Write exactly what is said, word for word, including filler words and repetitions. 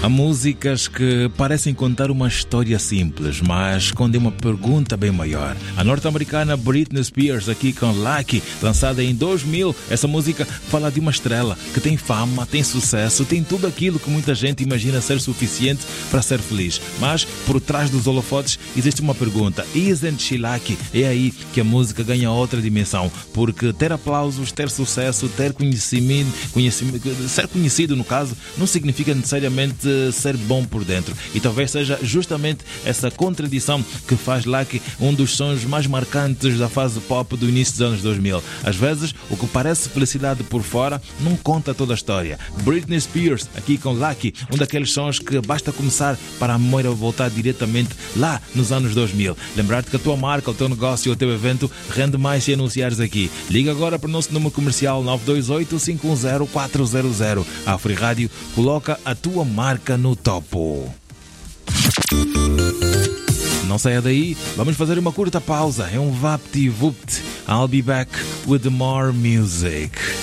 Há músicas que parecem contar uma história simples, mas escondem uma pergunta bem maior. A norte-americana Britney Spears, aqui com Lucky, lançada em dois mil, essa música fala de uma estrela que tem fama, tem sucesso, tem tudo aquilo que muita gente imagina ser suficiente para ser feliz. Mas, por trás dos holofotes, existe uma pergunta: Isn't she lucky? É aí que a música ganha outra dimensão, porque ter aplausos, ter sucesso, ter conhecimento, conhecimento ser conhecido, no caso, não significa necessariamente ser bom por dentro. E talvez seja justamente essa contradição que faz Lucky um dos sons mais marcantes da fase pop do início dos anos dois mil. Às vezes, o que parece felicidade por fora não conta toda a história. Britney Spears, aqui com Lucky, um daqueles sons que basta começar para a memória voltar diretamente lá nos anos dois mil. Lembrar-te que a tua marca, o teu negócio, o teu evento rende mais se anunciares aqui. Liga agora para o nosso número comercial nove dois oito, cinco um zero, quatro zero zero. A Free Rádio coloca a tua marca no topo. Não saia daí, vamos fazer uma curta pausa. É um Vapti Vupt. I'll be back with more music.